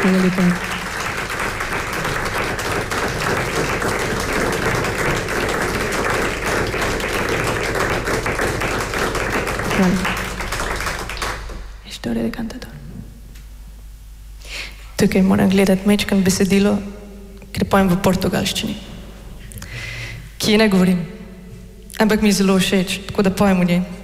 Hvala lepa. Hvala. Historia de cantador. Tukaj moram gledati mečkan besedilo, ker pojem v portugalščini. Ki je ne govorim, ampak mi je zelo všeč, tako da pojem v njej.